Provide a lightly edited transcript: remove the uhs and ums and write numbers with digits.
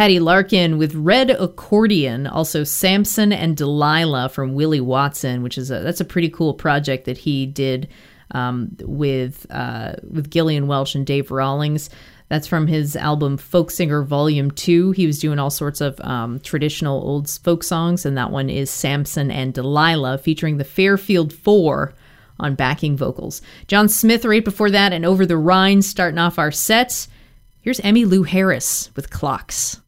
Patty Larkin with Red Accordion, also Samson and Delilah from Willie Watson, which is that's a pretty cool project that he did with Gillian Welch and Dave Rawlings. That's from his album Folk Singer Volume 2. He was doing all sorts of traditional old folk songs, and that one is Samson and Delilah, featuring the Fairfield Four on backing vocals. John Smith right before that, and Over the Rhine starting off our sets. Here's Emmylou Harris with Clocks.